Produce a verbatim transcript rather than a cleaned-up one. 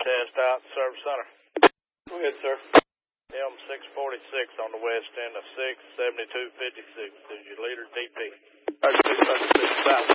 test out at the service center. Go ahead, sir. M six forty-six on the west end of six seventy-two fifty-six. Is your leader D P? six seventy-six South.